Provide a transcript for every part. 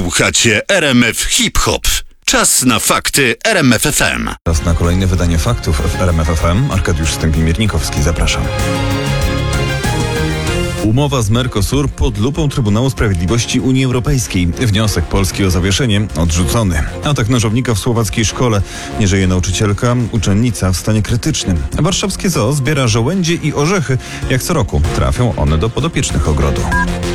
Słuchacie RMF Hip Hop. Czas na fakty RMF FM. Czas na kolejne wydanie faktów w RMF FM. Arkadiusz Stępień-Miernikowski, zapraszam. Umowa z Mercosur pod lupą Trybunału Sprawiedliwości Unii Europejskiej. Wniosek Polski o zawieszenie odrzucony. Atak nożownika w słowackiej szkole. Nie żyje nauczycielka, uczennica w stanie krytycznym. Warszawskie zoo zbiera żołędzie i orzechy. Jak co roku trafią one do podopiecznych ogrodu.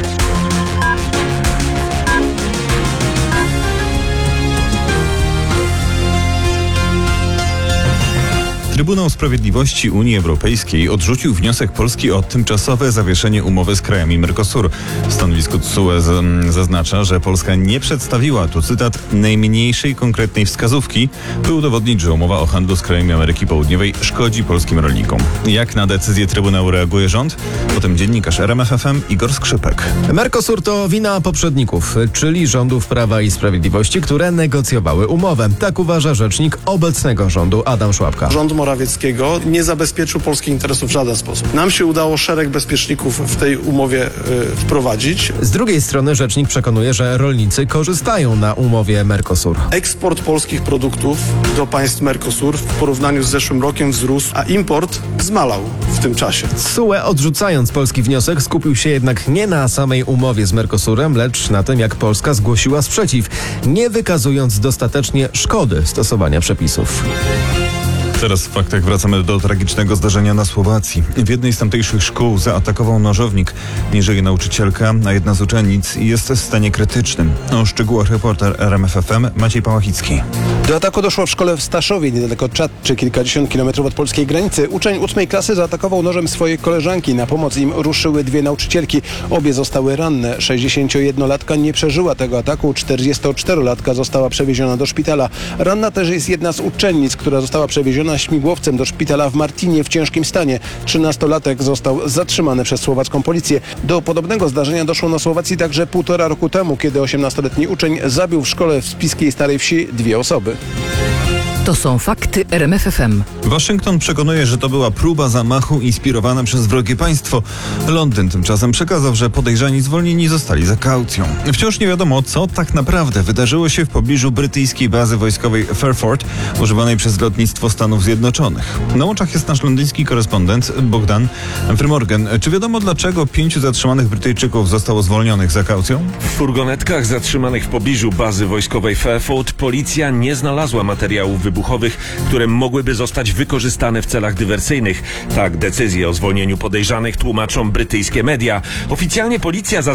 Trybunał Sprawiedliwości Unii Europejskiej odrzucił wniosek Polski o tymczasowe zawieszenie umowy z krajami Mercosur. W stanowisku TSUE zaznacza, że Polska nie przedstawiła, tu cytat, najmniejszej konkretnej wskazówki, by udowodnić, że umowa o handlu z krajami Ameryki Południowej szkodzi polskim rolnikom. Jak na decyzję Trybunału reaguje rząd? Potem dziennikarz RMF FM Igor Skrzypek. Mercosur to wina poprzedników, czyli rządów Prawa i Sprawiedliwości, które negocjowały umowę. Tak uważa rzecznik obecnego rządu Adam Szłapka. Rząd Morawieckiego nie zabezpieczył polskich interesów w żaden sposób. Nam się udało szereg bezpieczników w tej umowie wprowadzić. Z drugiej strony rzecznik przekonuje, że rolnicy korzystają na umowie Mercosur. Eksport polskich produktów do państw Mercosur w porównaniu z zeszłym rokiem wzrósł, a import zmalał w tym czasie. TSUE, odrzucając polski wniosek, skupił się jednak nie na samej umowie z Mercosurem, lecz na tym, jak Polska zgłosiła sprzeciw, nie wykazując dostatecznie szkody stosowania przepisów. Teraz w faktach wracamy do tragicznego zdarzenia na Słowacji. W jednej z tamtejszych szkół zaatakował nożownik. Nie żyje nauczycielka, a jedna z uczennic jest w stanie krytycznym. O szczegółach reporter RMF FM Maciej Pałachicki. Do ataku doszło w szkole w Staszowie, niedaleko Czatczy, kilkadziesiąt kilometrów od polskiej granicy. Uczeń 8 klasy zaatakował nożem swojej koleżanki. Na pomoc im ruszyły dwie nauczycielki. Obie zostały ranne. 61-latka nie przeżyła tego ataku. 44-latka została przewieziona do szpitala. Ranna też jest jedna z uczennic, która została przewieziona śmigłowcem do szpitala w Martinie w ciężkim stanie. 13-latek został zatrzymany przez słowacką policję. Do podobnego zdarzenia doszło na Słowacji także 1,5 roku temu, kiedy 18-letni uczeń zabił w szkole w Spiskiej Starej Wsi 2 osoby. To są fakty RMF FM. Waszyngton przekonuje, że to była próba zamachu inspirowana przez wrogie państwo. Londyn tymczasem przekazał, że podejrzani zwolnieni zostali za kaucją. Wciąż nie wiadomo, co tak naprawdę wydarzyło się w pobliżu brytyjskiej bazy wojskowej Fairford, używanej przez lotnictwo Stanów Zjednoczonych. Na łączach jest nasz londyński korespondent Bogdan Frymorgan. Czy wiadomo, dlaczego 5 zatrzymanych Brytyjczyków zostało zwolnionych za kaucją? W furgonetkach zatrzymanych w pobliżu bazy wojskowej Fairford policja nie znalazła materiałów wybuchowych, które mogłyby zostać wykorzystane w celach dywersyjnych. Tak decyzję o zwolnieniu podejrzanych tłumaczą brytyjskie media. Oficjalnie policja